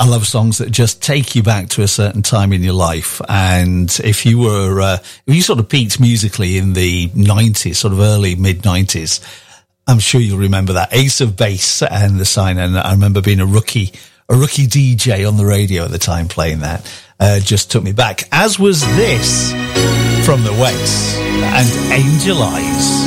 love songs that just take you back to a certain time in your life. And if you sort of peaked musically in the 90s, sort of early mid 90s, I'm sure you'll remember that Ace of Base and The Sign. And I remember being a rookie DJ on the radio at the time playing that. Just took me back, as was this from The Waits and Angel Eyes.